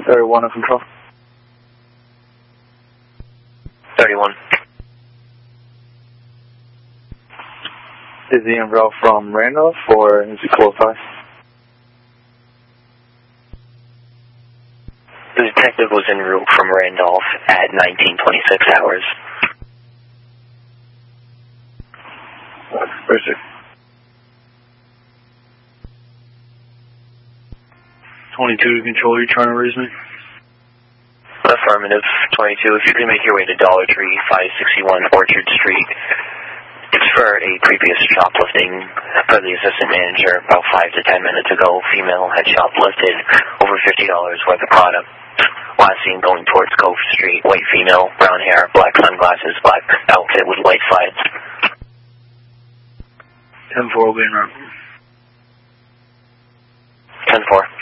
31 on control. 31. Is he en route from Randolph or is he close by? The detective was en route from Randolph at 1926 hours. Where is it? 22 to control, you're trying to raise me? Affirmative. 22, if you can make your way to Dollar Tree, 561 Orchard Street. It's for a previous shoplifting for the assistant manager about 5 to 10 minutes ago. Female had shoplifted over $50 worth of product. Last seen going towards Cove Street. White female, brown hair, black sunglasses, black outfit with white slides. 10-4 will be en route. 10-4.